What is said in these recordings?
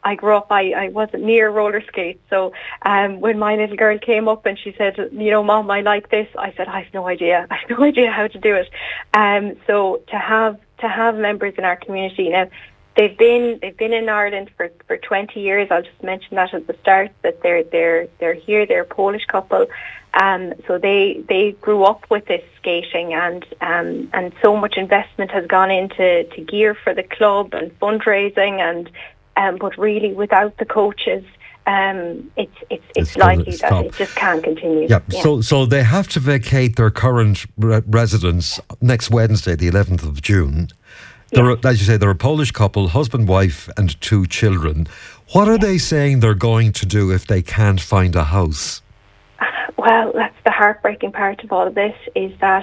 I grew up, I wasn't near roller skates. So when my little girl came up and she said, Mom, I like this, I said, I have no idea. I have no idea how to do it. So to have members in our community now, they've been in Ireland for 20 years. I'll just mention that at the start, that they're here. They're a Polish couple. So they grew up with this skating, and so much investment has gone into gear for the club and fundraising, but really without the coaches, it's likely that it just can't continue. Yeah. So they have to vacate their current residence next Wednesday, the 11th of June. As you say, they're a Polish couple, husband, wife, and 2 children. What are they saying they're going to do if they can't find a house? Well, that's the heartbreaking part of all of this, is that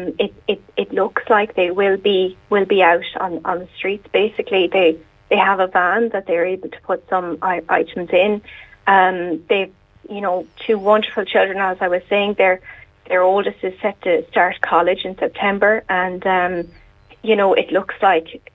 it looks like they will be out on the streets. Basically, they have a van that they're able to put some items in. They've 2 wonderful children, as I was saying. Their oldest is set to start college in September, and it looks like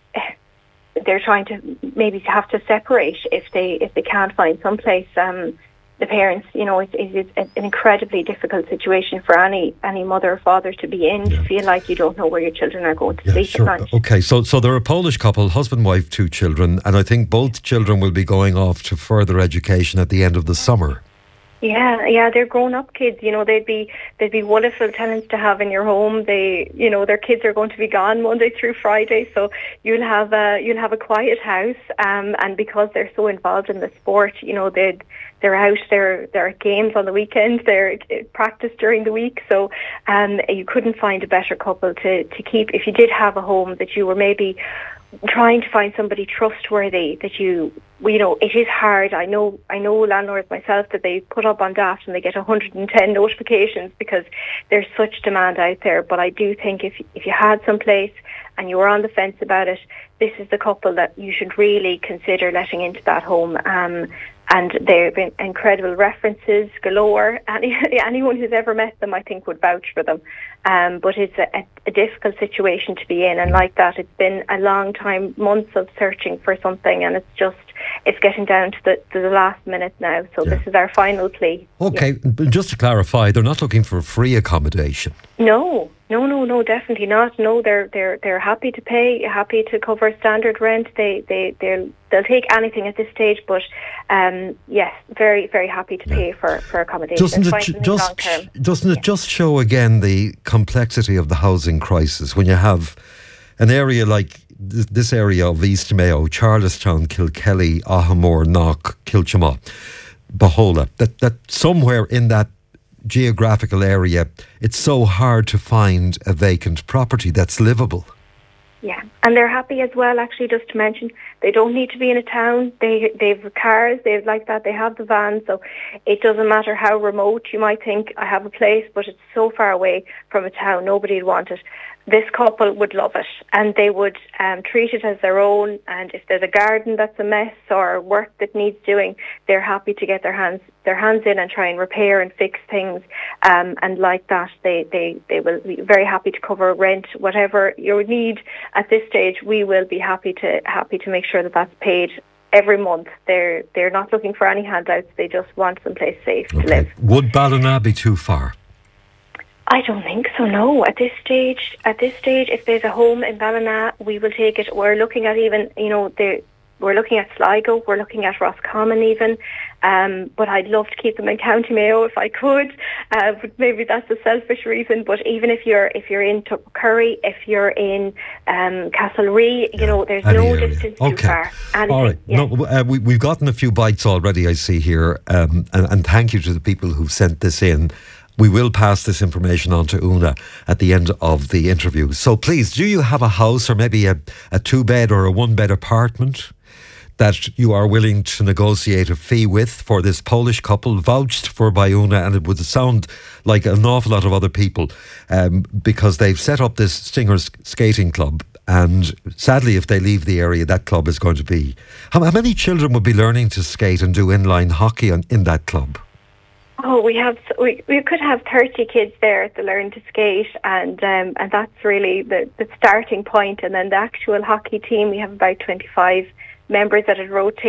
they're trying to maybe have to separate if they can't find someplace. The parents, it's an incredibly difficult situation for any mother or father to be in. To feel like you don't know where your children are going to sleep at night. Okay, so they're a Polish couple, husband, wife, 2 children, and I think both children will be going off to further education at the end of the summer. Yeah, they're grown-up kids. They'd be wonderful tenants to have in your home. Their kids are going to be gone Monday through Friday, so you'll have a quiet house. And because they're so involved in the sport, they're out. They're at games on the weekends. They're practice during the week. So you couldn't find a better couple to keep if you did have a home that you were maybe trying to find somebody trustworthy, that it is hard. I know landlords myself that they put up on Daft and they get 110 notifications because there's such demand out there. But I do think if you had some place and you were on the fence about it, this is the couple that you should really consider letting into that home. And there have been incredible references galore. Anyone who's ever met them, I think, would vouch for them. But it's a difficult situation to be in. And like that, it's been a long time, months of searching for something. And it's getting down to the last minute now. So this is our final plea. Okay, just to clarify, they're not looking for free accommodation. No, definitely not. No, they're happy to pay, happy to cover standard rent. They'll take anything at this stage, but yes, very, very happy to pay for accommodation. Doesn't it just show again the complexity of the housing crisis when you have an area like this area of East Mayo, Charlestown, Kilkelly, Ahamore, Knock, Kilchama, Bahola, that somewhere in that geographical area, it's so hard to find a vacant property that's livable. Yeah, and they're happy as well, actually, just to mention, they don't need to be in a town. They've cars, they have the van, so it doesn't matter how remote. You might think, I have a place, but it's so far away from a town, nobody would want it. This couple would love it, and they would treat it as their own. And if there's a garden that's a mess or work that needs doing, they're happy to get their hands in and try and repair and fix things. And like that, they will be very happy to cover rent, whatever you need at this stage. We will be happy to make sure that that's paid every month. They're not looking for any handouts. They just want someplace safe to live. Would Ballina be too far? I don't think so, no. At this stage, if there's a home in Ballina, we will take it. We're looking at even, we're looking at Sligo, we're looking at Roscommon even, but I'd love to keep them in County Mayo if I could. But maybe that's a selfish reason. But even if you're in Curry, if you're in Castlerea, there's no distance too far. Anything, all right. Yeah. No, we've gotten a few bites already, I see here, and thank you to the people who've sent this in. We will pass this information on to Una at the end of the interview. So please, do you have a house or maybe a 2-bed or a 1-bed apartment that you are willing to negotiate a fee with for this Polish couple, vouched for by Una, and it would sound like an awful lot of other people because they've set up this Stingers skating club, and sadly if they leave the area, that club is going to be... How many children would be learning to skate and do inline hockey in that club? Oh, we could have 30 kids there to learn to skate, and that's really the starting point. And then the actual hockey team, we have about 25 members that would rotate